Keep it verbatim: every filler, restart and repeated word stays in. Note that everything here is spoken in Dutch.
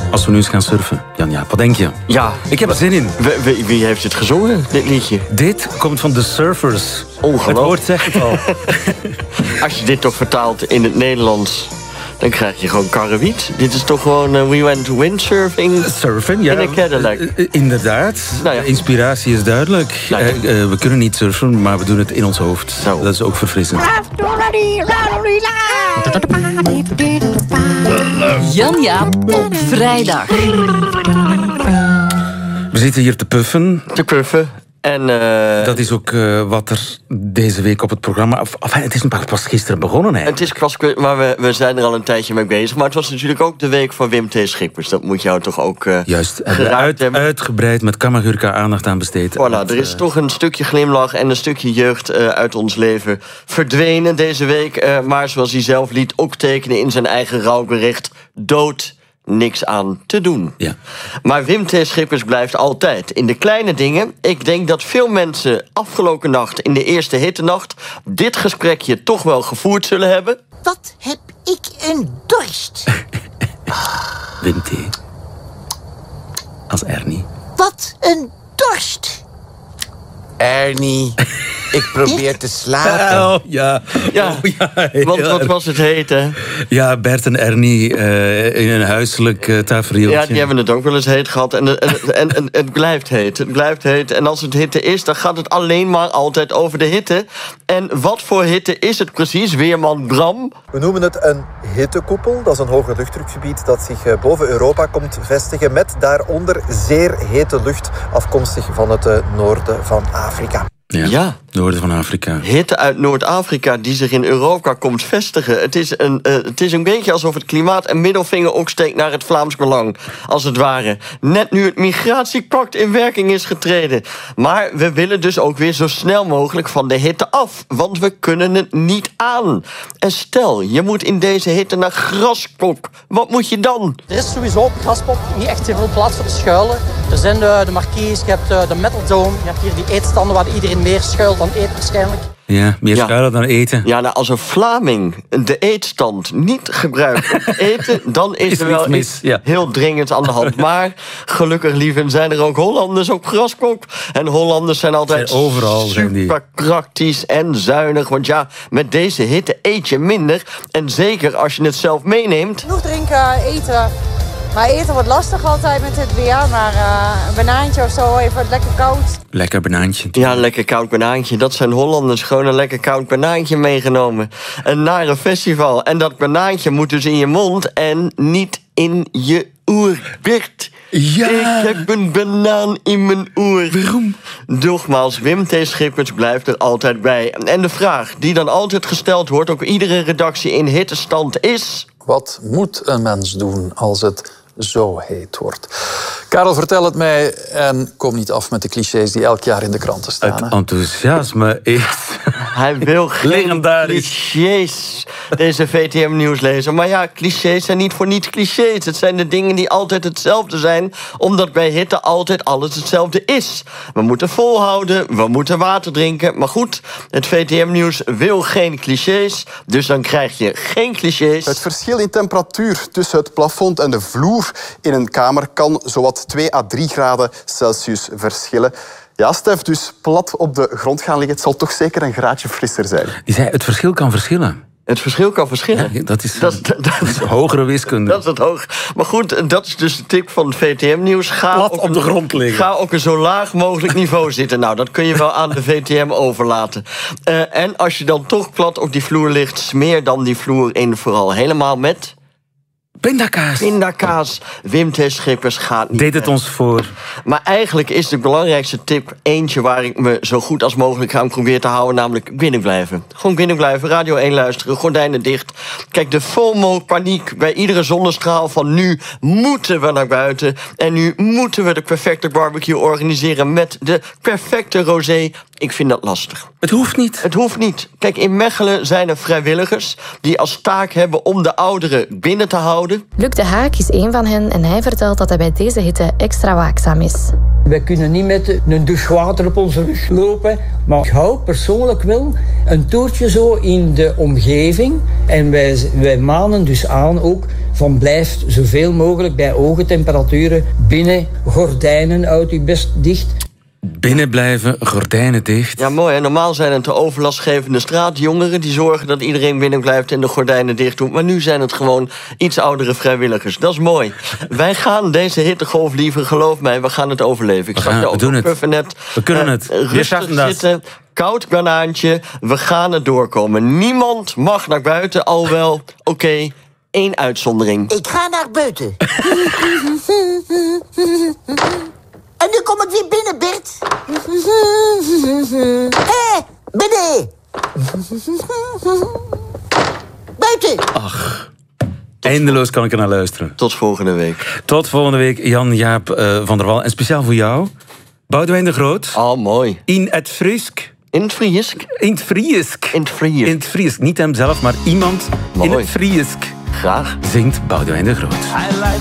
Als we nu eens gaan surfen. Jan, ja, wat denk je? Ja. Ik heb er zin in. Wie, wie, wie heeft het gezongen, dit liedje? Dit komt van The Surfers. Ongelooflijk. Het woord zegt het al. Als je dit toch vertaalt in het Nederlands, dan krijg je gewoon karrewiet. Dit is toch gewoon uh, We Went Windsurfing Surfen, ja. in een Cadillac. Uh, inderdaad. Nou ja. Inspiratie is duidelijk. Nou ja. uh, uh, we kunnen niet surfen, maar we doen het in ons hoofd. Zo. Dat is ook verfrissend. Jan Jaap op vrijdag. We zitten hier te puffen. Te puffen. En, uh, dat is ook uh, wat er deze week op het programma... Of, of, het is pas gisteren begonnen, hè? Het is pas, maar we, we zijn er al een tijdje mee bezig. Maar het was natuurlijk ook de week van Wim T. Schippers. Dat moet jou toch ook uh, Juist, uit, uitgebreid met Kamagurka aandacht aan besteed. Voilà, er is uh, toch een stukje glimlach en een stukje jeugd uh, uit ons leven verdwenen deze week. Uh, maar zoals hij zelf liet ook tekenen in zijn eigen rouwbericht... dood, niks aan te doen. Ja. Maar Wim T. Schippers blijft altijd in de kleine dingen. Ik denk dat veel mensen afgelopen nacht in de eerste hittenacht... dit gesprekje toch wel gevoerd zullen hebben. Wat heb ik een dorst. Wim T. Als Ernie. Wat een dorst. Ernie, ik probeer te slapen. Oh, ja. Ja, oh, ja. Want wat was het heet, hè? Ja, Bert en Ernie uh, in een huiselijk uh, tafereeltje. Ja, die hebben het ook wel eens heet gehad. En, en, en, en het blijft heet. Het blijft heet. En als het hitte is, dan gaat het alleen maar altijd over de hitte. En wat voor hitte is het precies, weerman Bram? We noemen het een hittekoepel. Dat is een hoger luchtdrukgebied dat zich boven Europa komt vestigen... met daaronder zeer hete lucht afkomstig van het noorden van Afrika. Ja, ja, noorden van Afrika. Hitte uit Noord-Afrika die zich in Europa komt vestigen. Het is, een, uh, het is een beetje alsof het klimaat een middelvinger opsteekt naar het Vlaams Belang. Als het ware. Net nu het migratiepact in werking is getreden. Maar we willen dus ook weer zo snel mogelijk van de hitte af. Want we kunnen het niet aan. En stel, je moet in deze hitte naar Graskop. Wat moet je dan? Er is sowieso op Graskop niet echt heel veel plaats voor te schuilen. Er zijn de, de marquees, je hebt de, de Metal Dome. Je hebt hier die eetstanden waar iedereen meer schuilt dan eet waarschijnlijk. Ja, meer ja. schuilen dan eten. Ja, nou, als een Vlaming de eetstand niet gebruikt om te eten... dan is, is er wel mis. iets ja. heel dringends aan de hand. Maar gelukkig, lieven, zijn er ook Hollanders op Graskop. En Hollanders zijn altijd zijn overal, super zijn praktisch en zuinig. Want ja, met deze hitte eet je minder. En zeker als je het zelf meeneemt. Genoeg drinken, eten... Maar eten wordt lastig altijd met het weer. Maar uh, een banaantje of zo, even lekker koud. Lekker banaantje. Ja, een lekker koud banaantje. Dat zijn Hollanders. Gewoon een lekker koud banaantje meegenomen. En naar een festival. En dat banaantje moet dus in je mond en niet in je oor. Bert, ja. Ik heb een banaan in mijn oor. Waarom? Nogmaals, Wim T. Schippers blijft er altijd bij. En de vraag die dan altijd gesteld wordt... op iedere redactie in hittestand is... Wat moet een mens doen als het zo heet wordt? Karel, vertel het mij en kom niet af met de clichés die elk jaar in de kranten staan. Het enthousiasme is... Hij wil geen clichés, deze V T M-nieuwslezer. Maar ja, clichés zijn niet voor niets clichés. Het zijn de dingen die altijd hetzelfde zijn... omdat bij hitte altijd alles hetzelfde is. We moeten volhouden, we moeten water drinken. Maar goed, het V T M-nieuws wil geen clichés... dus dan krijg je geen clichés. Het verschil in temperatuur tussen het plafond en de vloer in een kamer... kan zowat twee à drie graden Celsius verschillen. Ja, Stef, dus plat op de grond gaan liggen... het zal toch zeker een graadje frisser zijn. Die zei, het verschil kan verschillen. Het verschil kan verschillen. Ja, dat, is, dat, dat, dat is hogere wiskunde. Dat is het hoog. Maar goed, dat is dus de tip van het V T M-nieuws. Ga Plat op, op de grond liggen. Ga op een zo laag mogelijk niveau zitten. Nou, dat kun je wel aan de V T M overlaten. Uh, en als je dan toch plat op die vloer ligt... smeer dan die vloer in vooral helemaal met... Pindakaas. Pindakaas. Wim T. Schippers gaat niet. Deed het ons voor. Maar eigenlijk is de belangrijkste tip eentje waar ik me zo goed als mogelijk aan probeer te houden, namelijk binnen blijven. Gewoon binnen blijven, Radio één luisteren, gordijnen dicht. Kijk, de FOMO-paniek bij iedere zonnestraal van nu moeten we naar buiten. En nu moeten we de perfecte barbecue organiseren met de perfecte rosé Ik vind dat lastig. Het hoeft niet. Het hoeft niet. Kijk, in Mechelen zijn er vrijwilligers die als taak hebben om de ouderen binnen te houden. Luc de Haak is één van hen en hij vertelt dat hij bij deze hitte extra waakzaam is. Wij kunnen niet met een douche water op onze rug lopen, maar ik hou persoonlijk wel een toertje zo in de omgeving. En wij, wij manen dus aan ook van blijf zoveel mogelijk bij ogentemperaturen binnen, gordijnen houd u best dicht. Binnen blijven, gordijnen dicht. Ja, mooi. Hè? Normaal zijn het de overlastgevende straatjongeren die zorgen dat iedereen binnen blijft en de gordijnen dicht doet. Maar nu zijn het gewoon iets oudere vrijwilligers. Dat is mooi. Wij gaan deze hittegolf liever, geloof mij, we gaan het overleven. Ik We, zag gaan, je we ook doen op het. Puffernet, We kunnen uh, het. We rustig schaffen dat. zitten, koud banaantje. We gaan het doorkomen. Niemand mag naar buiten, al wel, oké, okay, één uitzondering. Ik ga naar buiten. En nu kom ik weer binnen, Bert. Hé, hey, binnen. Buiten. Ach, eindeloos kan ik er naar luisteren. Tot volgende week. Tot volgende week, Jan-Jaap uh, van der Wal. En speciaal voor jou, Boudewijn de Groot. Oh, mooi. In het Friesk. In het Friesk? In het Friesk. In het Friesk. In het Friesk. Niet hemzelf, maar iemand mooi. in het Friesk. Graag. Zingt Boudewijn de Groot.